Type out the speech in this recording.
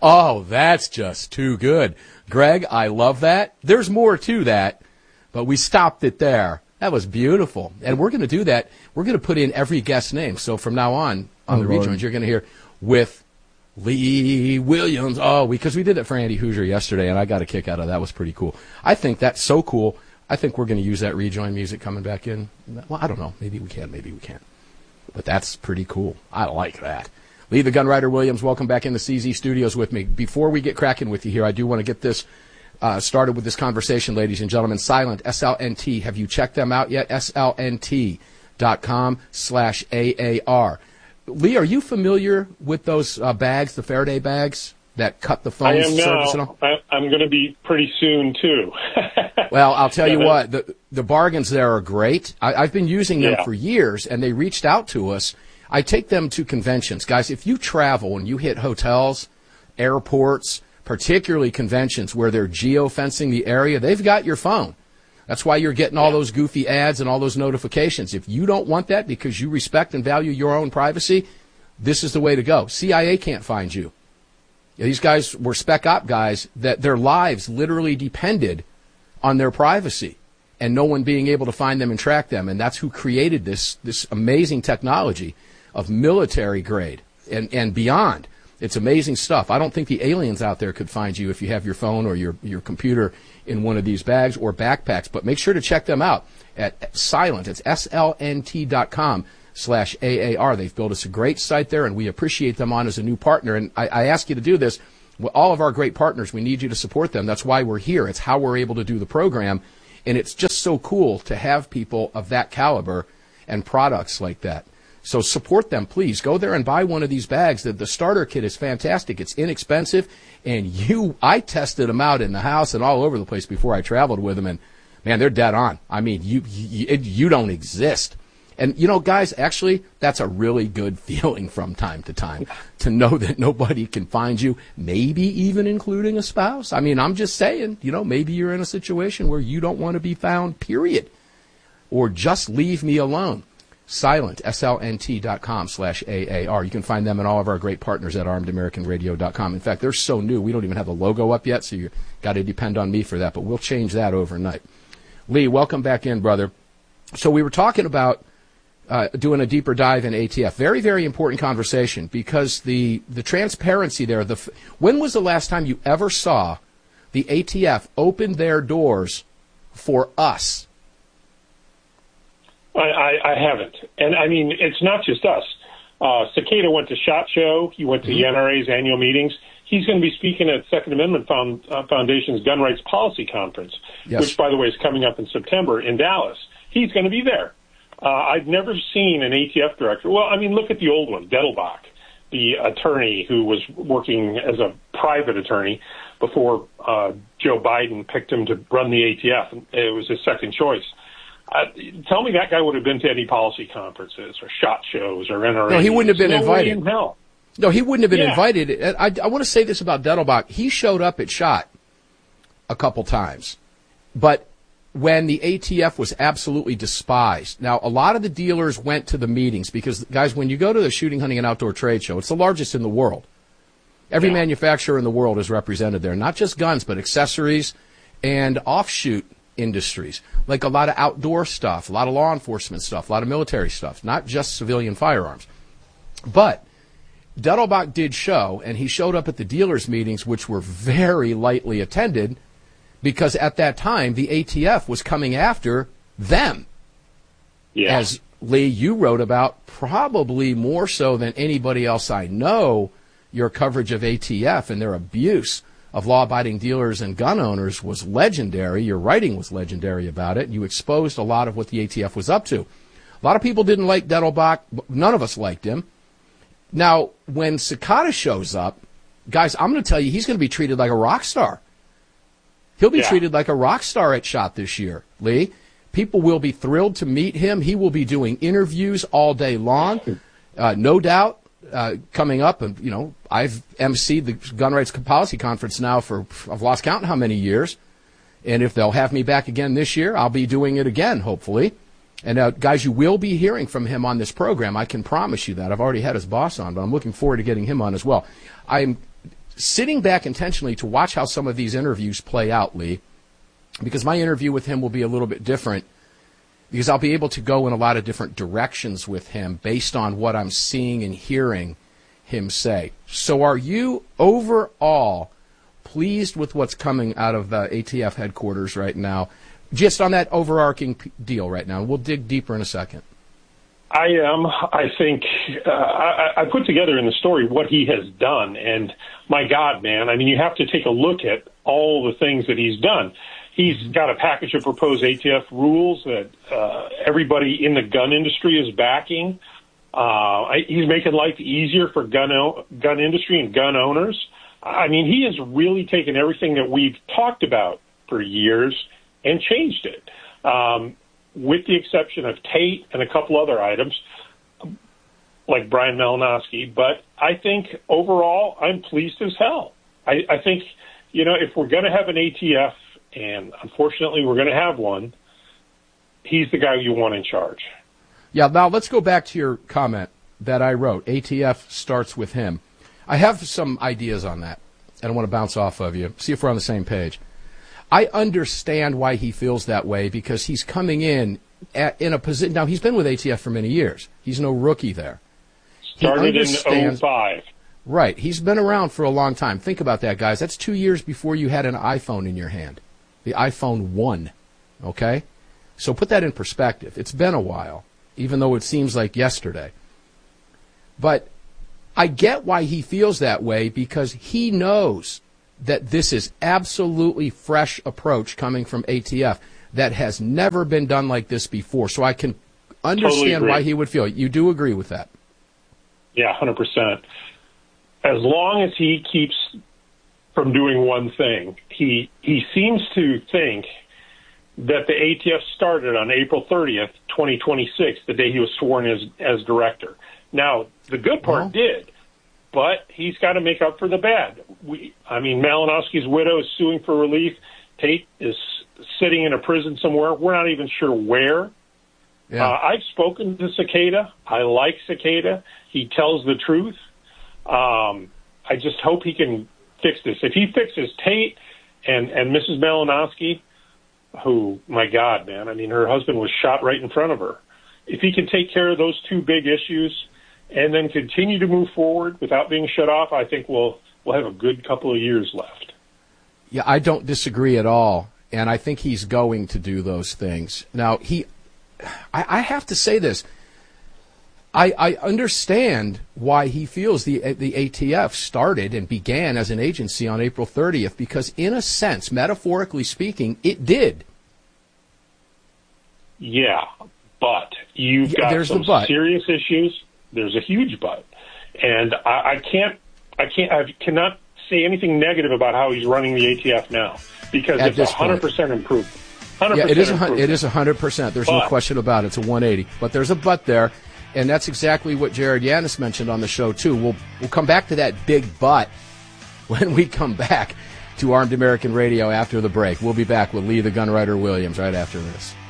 Oh, that's just too good. Greg, I love that. There's more to that, but we stopped it there. That was beautiful. And we're going to do that. We're going to put in every guest name. So from now on the rejoins, you're going to hear with Lee Williams. Oh, because we did it for Andy Hoosier yesterday, and I got a kick out of that. That was pretty cool. I think that's so cool. I think we're going to use that rejoin music coming back in. Well, I don't know. Maybe we can, maybe we can't. But that's pretty cool. I like that. Lee the Gunwriter Williams, welcome back in the CZ studios with me. Before we get cracking with you here, I do want to get this started with this conversation, ladies and gentlemen. Silent, SLNT. Have you checked them out yet? slnt.com/AAR. Lee, are you familiar with those bags, the Faraday bags that cut the phone service and all? I'm going to be pretty soon, too. Well, I'll tell you what, the bargains there are great. I've been using them for years, and they reached out to us. I take them to conventions. Guys, if you travel and you hit hotels, airports, particularly conventions where they're geofencing the area, they've got your phone. That's why you're getting all those goofy ads and all those notifications. If you don't want that because you respect and value your own privacy, this is the way to go. CIA can't find you. These guys were spec op guys that their lives literally depended on their privacy and no one being able to find them and track them. And that's who created this amazing technology of military grade and beyond. It's amazing stuff. I don't think the aliens out there could find you if you have your phone or your computer in one of these bags or backpacks. But make sure to check them out at Silent. It's slnt.com/AAR. They've built us a great site there, and we appreciate them on as a new partner. And I ask you to do this. Well, all of our great partners, we need you to support them. That's why we're here. It's how we're able to do the program. And it's just so cool to have people of that caliber and products like that. So support them, please. Go there and buy one of these bags. The starter kit is fantastic. It's inexpensive. And I tested them out in the house and all over the place before I traveled with them. And, man, they're dead on. I mean, you don't exist. And, you know, guys, actually, that's a really good feeling from time to time to know that nobody can find you, maybe even including a spouse. I mean, I'm just saying, you know, maybe you're in a situation where you don't want to be found, period. Or just leave me alone. Silent, slnt.com/AAR. You can find them and all of our great partners at armedamericanradio.com. In fact, they're so new, we don't even have the logo up yet, so you got to depend on me for that, but we'll change that overnight. Lee, welcome back in, brother. So we were talking about doing a deeper dive in ATF. Very, very important conversation because the transparency there, when was the last time you ever saw the ATF open their doors for us? I haven't. And, I mean, it's not just us. Cicada went to SHOT Show. He went to the NRA's annual meetings. He's going to be speaking at Second Amendment Foundation's Gun Rights Policy Conference, which, by the way, is coming up in September in Dallas. He's going to be there. I've never seen an ATF director. Well, I mean, look at the old one, Dettelbach, the attorney who was working as a private attorney before Joe Biden picked him to run the ATF. It was his second choice. Tell me that guy would have been to any policy conferences or SHOT shows or NRA. No, he wouldn't have been invited. In hell. No, he wouldn't have been invited. I want to say this about Dettelbach. He showed up at SHOT a couple times, but when the ATF was absolutely despised. Now, a lot of the dealers went to the meetings because, guys, when you go to the Shooting, Hunting, and Outdoor Trade Show, it's the largest in the world. Every manufacturer in the world is represented there, not just guns, but accessories and offshoot industries, like a lot of outdoor stuff, a lot of law enforcement stuff, a lot of military stuff, not just civilian firearms. But Dettelbach did show, and he showed up at the dealers' meetings, which were very lightly attended, because at that time, the ATF was coming after them. Yeah. As Lee, you wrote about, probably more so than anybody else I know, your coverage of ATF and their abuse of law-abiding dealers and gun owners was legendary. Your writing was legendary about it. You exposed a lot of what the ATF was up to. A lot of people didn't like Dettelbach. None of us liked him. Now, when Cicada shows up, guys, I'm going to tell you, he's going to be treated like a rock star. He'll be treated like a rock star at SHOT this year, Lee. People will be thrilled to meet him. He will be doing interviews all day long. No doubt. Coming up, and you know, I've emceed the Gun Rights Policy Conference now for, I've lost count how many years, and if they'll have me back again this year, I'll be doing it again, hopefully. And guys, you will be hearing from him on this program. I can promise you that. I've already had his boss on, but I'm looking forward to getting him on as well. I'm sitting back intentionally to watch how some of these interviews play out, Lee, because my interview with him will be a little bit different because I'll be able to go in a lot of different directions with him based on what I'm seeing and hearing him say. So are you overall pleased with what's coming out of the ATF headquarters right now, just on that overarching deal right now? We'll dig deeper in a second. I am. I think I put together in the story what he has done, and my God, man, I mean, you have to take a look at all the things that he's done. He's got a package of proposed ATF rules that everybody in the gun industry is backing. He's making life easier for gun industry and gun owners. I mean, he has really taken everything that we've talked about for years and changed it, with the exception of Tate and a couple other items, like Brian Malinowski. But I think overall, I'm pleased as hell. I think, if we're going to have an ATF, and unfortunately we're going to have one, he's the guy you want in charge. Yeah, now let's go back to your comment that I wrote. ATF starts with him. I have some ideas on that, and I want to bounce off of you, see if we're on the same page. I understand why he feels that way because he's coming in a position. Now, he's been with ATF for many years. He's no rookie there. Started in 2005. Right. He's been around for a long time. Think about that, guys. That's 2 years before you had an iPhone in your hand, the iPhone 1. Okay? So put that in perspective. It's been a while, even though it seems like yesterday. But I get why he feels that way because he knows that this is absolutely fresh approach coming from ATF that has never been done like this before. So I can understand totally why he would feel it. You do agree with that? Yeah, 100%. As long as he keeps from doing one thing, he seems to think that the ATF started on April 30th, 2026, the day he was sworn as director. Now, the good part did, but he's got to make up for the bad. Malinowski's widow is suing for relief. Tate is sitting in a prison somewhere. We're not even sure where. Yeah. I've spoken to Cicada. I like Cicada. He tells the truth. I just hope he can fix this. If he fixes Tate and Mrs. Malinowski, who, my God, man, her husband was shot right in front of her. If he can take care of those two big issues and then continue to move forward without being shut off, I think we'll have a good couple of years left. Yeah, I don't disagree at all, and I think he's going to do those things. Now, I have to say this. I understand why he feels the ATF started and began as an agency on April 30th, because in a sense, metaphorically speaking, it did. Yeah, but you've got some serious issues. There's a huge but. And I cannot say anything negative about how he's running the ATF now, because it's 100% improvement. 100% yeah, it is 100%. There's no question about it. It's a 180. But there's a but there, and that's exactly what Jared Yanis mentioned on the show, too. We'll come back to that big but when we come back to Armed American Radio after the break. We'll be back with Lee the Gunwriter Williams right after this.